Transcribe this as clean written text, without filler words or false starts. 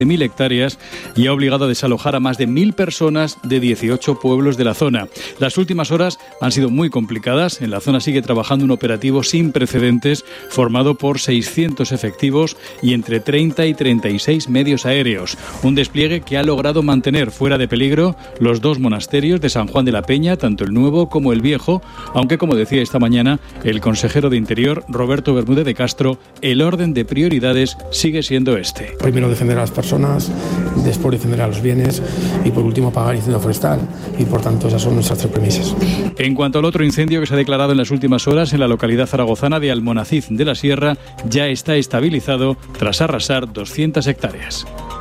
1.000 hectáreas y ha obligado a desalojar a más de 1.000 personas de 18 pueblos de la zona. Las últimas horas han sido muy complicadas. En la zona sigue trabajando un operativo sin precedentes formado por 600 efectivos y entre 30 y 36 medios aéreos. Un despliegue que ha logrado mantener fuera de peligro los dos monasterios de San Juan de la Peña, tanto el nuevo como el viejo, aunque, como decía esta mañana el consejero de Interior, Roberto Bermúdez de Castro, el orden de prioridades sigue siendo este. Primero defender a las personas, después defender a los bienes y por último apagar el incendio forestal, y por tanto esas son nuestras 3 premisas. En cuanto al otro incendio que se ha declarado en las últimas horas en la localidad zaragozana de Almonacid de la Sierra, ya está estabilizado tras arrasar 200 hectáreas.